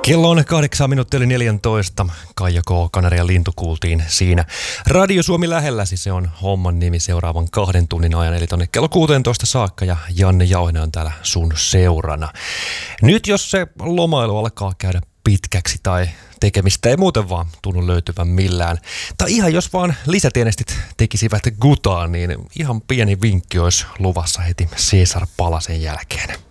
Kello on 8:14. Kaija K. Kanarian lintu kuultiin siinä. Radio Suomi lähelläsi, se on homman nimi seuraavan 2 tunnin ajan, eli tonne kello 16 saakka, ja Janne Jauhinen on täällä sun seurana. Nyt jos se lomailu alkaa käydä pitkäksi tai tekemistä ei muuten vaan tunnu löytyvän millään, tai ihan jos vaan lisätienestit tekisivät gutaa, niin ihan pieni vinkki olisi luvassa heti Cesar Palasen jälkeen.